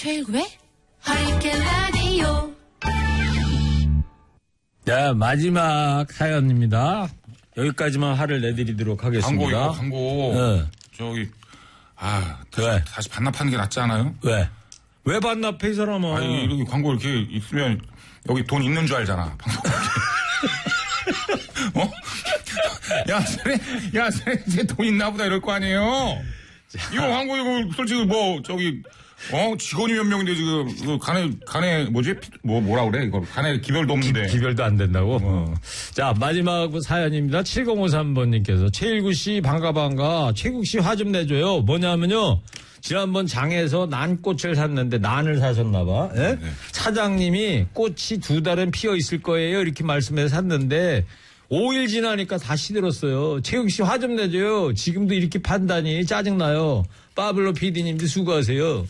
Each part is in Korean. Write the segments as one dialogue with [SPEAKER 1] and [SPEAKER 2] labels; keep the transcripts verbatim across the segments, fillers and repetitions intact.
[SPEAKER 1] 최일구의 허리케인 라디오.
[SPEAKER 2] 자, 마지막 사연입니다. 여기까지만 화를 내드리도록 하겠습니다.
[SPEAKER 3] 광고, 이거 광고.
[SPEAKER 2] 네.
[SPEAKER 3] 저기, 아,
[SPEAKER 2] 왜?
[SPEAKER 3] 다시 반납하는 게 낫지 않아요?
[SPEAKER 2] 왜? 왜 반납해, 이 사람아?
[SPEAKER 3] 아니, 이렇게 광고 이렇게 있으면 여기 돈 있는 줄 알잖아. 어? 야, 쟤, 야, 쟤 돈 있나 보다 이럴 거 아니에요? 자. 이거 광고, 이거, 솔직히 뭐, 저기, 어, 직원이 몇 명인데 지금, 그 간에, 간에, 뭐지? 뭐, 뭐라 그래? 이거, 간에 기별도 없는데.
[SPEAKER 2] 기, 기별도 안 된다고? 어. 자, 마지막 사연입니다. 칠공오삼 번님께서 최일구 씨 반가 반가, 최국 씨 화 좀 내줘요. 뭐냐면요. 지난번 장에서 난꽃을 샀는데 난을 사셨나봐. 예? 네. 사장님이 꽃이 두 달은 피어 있을 거예요. 이렇게 말씀해서 샀는데 오 일 지나니까 다 시들었어요. 최욱 씨 화 좀 내줘요. 지금도 이렇게 판다니 짜증나요. 파블로 피디님도 수고하세요.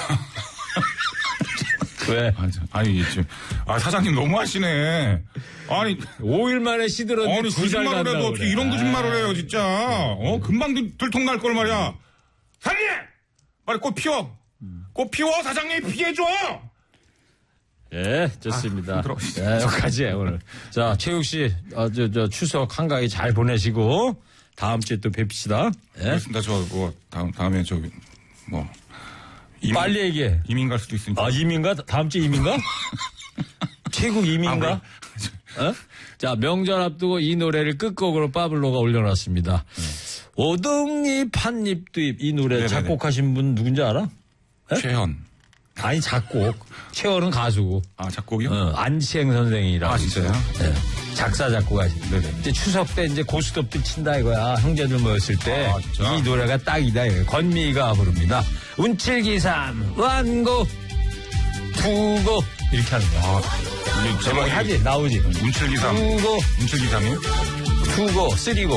[SPEAKER 2] 왜?
[SPEAKER 3] 아니, 아니, 지금, 아, 사장님 너무하시네. 아니.
[SPEAKER 2] 오 일 만에 시들었는데
[SPEAKER 3] 아니, 거짓말을 해도 어떻게 이런 거짓말을 해요, 진짜. 어? 금방 들, 들통날 걸 말이야. 사장님! 빨리 꽃 피워! 꽃 피워! 사장님 피해줘!
[SPEAKER 2] 예, 좋습니다. 아, 예, 여기까지 오늘. 자, 최욱 씨, 어, 저, 저, 추석 한가위 잘 보내시고, 다음 주에 또 뵙시다. 예.
[SPEAKER 3] 그렇습니다. 저, 뭐, 다음, 다음에 저기, 뭐.
[SPEAKER 2] 이민, 빨리 얘기해.
[SPEAKER 3] 이민 갈 수도 있으니까.
[SPEAKER 2] 아, 이민가? 다음 주에 이민가? 최국 이민가? 아, 어? 자, 명절 앞두고 이 노래를 끝곡으로 파블로가 올려놨습니다. 네. 오동잎, 한잎두잎, 이 노래 네네네. 작곡하신 분 누군지 알아? 에?
[SPEAKER 3] 최현.
[SPEAKER 2] 아니, 작곡. 최현은 가수고.
[SPEAKER 3] 아, 작곡이요?
[SPEAKER 2] 어, 안치행 선생이라고.
[SPEAKER 3] 아, 진짜요?
[SPEAKER 2] 네. 작사, 작곡하신. 네네. 이제 추석 때 이제 고스톱도 친다 이거야. 형제들 모였을 때. 이 아, 노래가 딱이다. 이거야. 건미가 부릅니다. 운칠기삼, 완고, 투고. 이렇게 하는 거야. 아, 이게 제목이 하지, 나오지.
[SPEAKER 3] 운칠기삼.
[SPEAKER 2] 투고.
[SPEAKER 3] 운칠기삼이요?
[SPEAKER 2] 투고, 쓰리고.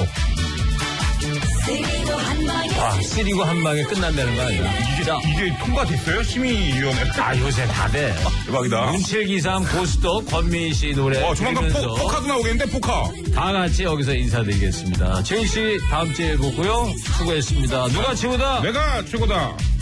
[SPEAKER 2] 아, 쓰리고 한 방에 끝난다는 거 아니야?
[SPEAKER 3] 이게, 자, 이게 통과됐어요? 심의위원회.
[SPEAKER 2] 아, 요새 다 돼.
[SPEAKER 3] 대박이다.
[SPEAKER 2] 운칠기삼 고스톱 권미희 씨 노래.
[SPEAKER 3] 어, 조만간 포, 포카도 나오겠는데, 포카.
[SPEAKER 2] 다 같이 여기서 인사드리겠습니다. 최희 씨 다음 주에 보고요. 수고했습니다. 누가 최고다?
[SPEAKER 3] 내가 최고다.